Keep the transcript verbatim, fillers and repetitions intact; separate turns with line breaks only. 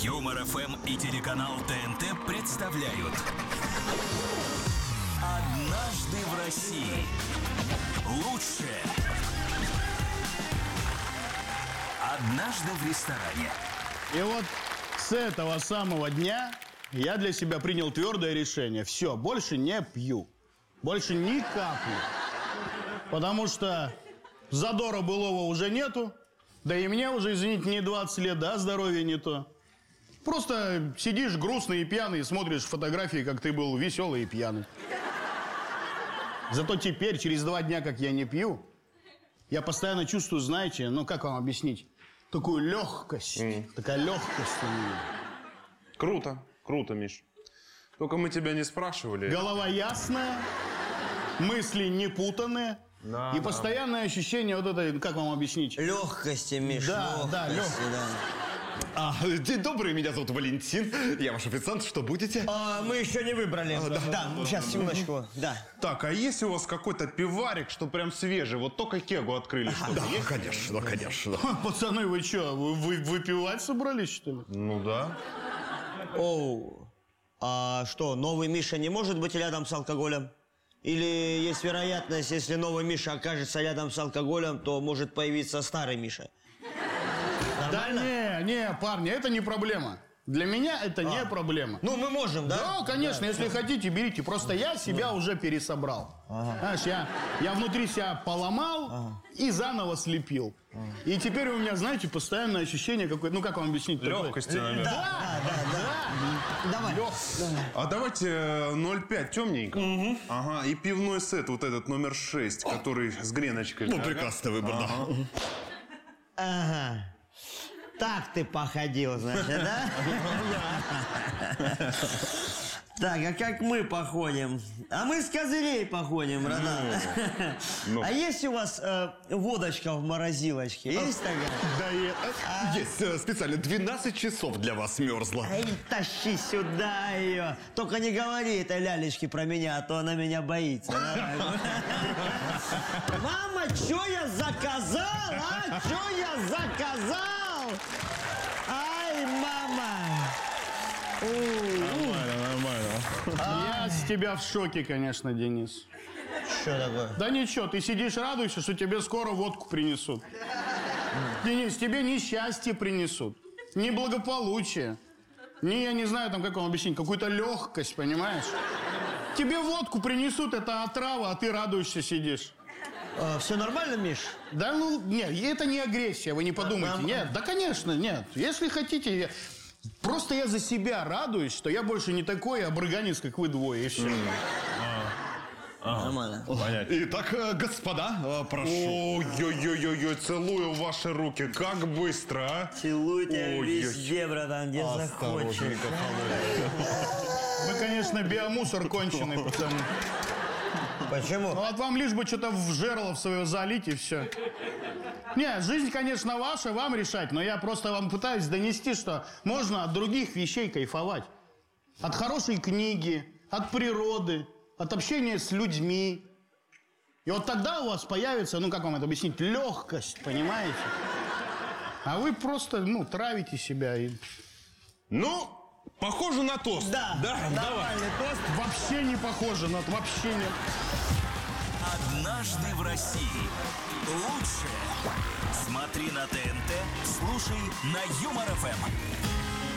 Юмор ФМ и телеканал ТНТ представляют «Однажды в России». Лучшее. Однажды в ресторане.
И вот с этого самого дня я для себя принял твердое решение. Все, больше не пью. Больше ни капли. Потому что задора былого уже нету. Да и мне уже, извините, не двадцать лет, да, здоровье не то. Просто сидишь грустный и пьяный, смотришь фотографии, как ты был веселый и пьяный. Зато теперь, через два дня, как я не пью, я постоянно чувствую, знаете, ну как вам объяснить, такую легкость, mm. такая легкость у меня.
Круто, круто, Миш. Только мы тебя не спрашивали.
Голова ясная, мысли не путанные. Да, и да. Постоянное ощущение вот этой, как вам объяснить?
Легкости, Миш,
да,
легкости,
да, легкости. Да.
А, день добрый, меня зовут Валентин. Я ваш официант, что будете?
А, мы еще не выбрали. А, да, да, да, сейчас, секундочку. Да.
Так, а есть у вас какой-то пиварик, что прям свежий? Вот только кегу открыли, что-то
да,
есть?
конечно, конечно.
Пацаны, вы что, вы, вы выпивать собрались, что ли?
Ну да.
Оу. А что, новый Миша не может быть рядом с алкоголем? Или есть вероятность, если новый Миша окажется рядом с алкоголем, то может появиться старый Миша?
Нормально? Да не, не, парни, это не проблема. Для меня это а. не проблема.
Ну, мы можем, да?
Да, конечно, да, если да. хотите, берите. Просто я себя да. уже пересобрал. Ага. Знаешь, я, я внутри себя поломал ага. и заново слепил. Ага. И теперь у меня, знаете, постоянное ощущение какое-то, ну как вам объяснить?
Легкости, наверное.
Да, да, да. да, да.
Давай.
Лег...
А давайте ноль пять темненько. Угу. Ага, и пивной сет, вот этот номер шесть, О. который с греночкой.
Ну, прекрасный выбор,
ага.
да. Ага. Так ты походил, значит, да? Так, а как мы походим? А мы с козырей походим, братан.
Ну.
А есть у вас э, водочка в морозилочке? Есть такая?
Да, и, а... есть. Специально двенадцать часов для вас мерзла.
Эй, тащи сюда ее. Только не говори этой лялечке про меня, а то она меня боится. Мама, что я заказал? А, что я заказал? Ай, мама!
Нормально, нормально.
Я с тебя в шоке, конечно, Денис.
Что такое?
Да ничего, ты сидишь, радуешься, что тебе скоро водку принесут. Денис, тебе не счастье принесут, не благополучие, не, я не знаю, там, как вам объяснить, какую-то легкость, понимаешь? Тебе водку принесут, это отрава, а ты радуешься, сидишь.
А, все нормально, Миш?
Да, ну, нет, это не агрессия, вы не подумайте. А, нет, да, конечно, нет. Если хотите, я... просто я за себя радуюсь, что я больше не такой обрыганец, как вы двое, и все. Mm.
А, нормально.
Понятно. Итак, господа, прошу.
Ой-ой-ой-ой, целую ваши руки, как быстро, а?
Целую тебя везде, братан, где захочешь.
Вы, конечно, биомусор конченый, потому...
Почему?
Ну, вот вам лишь бы что-то в жерло в свое залить, и все. Не, жизнь, конечно, ваша, вам решать, но я просто вам пытаюсь донести, что можно от других вещей кайфовать. От хорошей книги, от природы, от общения с людьми. И вот тогда у вас появится, ну, как вам это объяснить, легкость, понимаете? А вы просто, ну, травите себя и...
Ну... Похоже на тост.
Да,
да?
нормальный тост.
Вообще не похоже на то, вообще не.
Однажды в России. Лучшее. Смотри на ТНТ, слушай на Юмор ФМ.